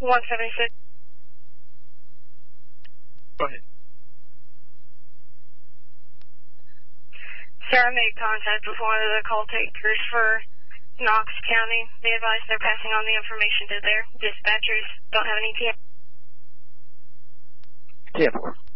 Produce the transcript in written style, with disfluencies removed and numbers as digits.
176. Go ahead. Sir, I made contact with one of the call takers for Knox County. They advise they're passing on the information to their dispatchers. Don't have any TM. 10-4.